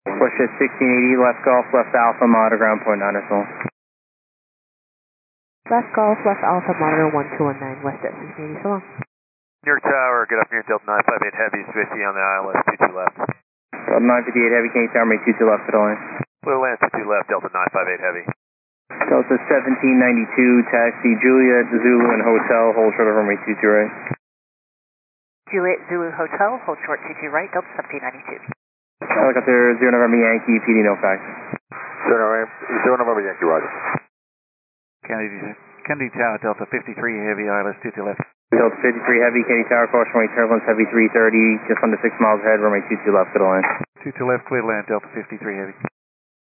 Push at 1680, left Golf, left Alpha, monitor ground point 9 or so. Left Golf, left Alpha, monitor 1219, west at 1680, so long. New York Tower, good afternoon, Delta 958 Heavy, Swifty on the ILS, 22 left. Delta 958 Heavy, can you tower me 22 left for the line? Blue Land, 22 left, Delta 958 Heavy. Delta 1792, taxi Juliet, Zulu and Hotel, hold short of runway 22 right. Juliet Zulu Hotel, hold short 22 right, Delta 1792. Helicopter 0 November Yankee, PD no fax. 0 November Yankee, roger. Kennedy Tower, Delta 53 Heavy, ILS 22 left. Delta 53 Heavy, Kennedy Tower, caution weight turbulence, heavy 330, just under 6 miles ahead, runway 22 left for the line. 22 left, clear land, Delta 53 Heavy.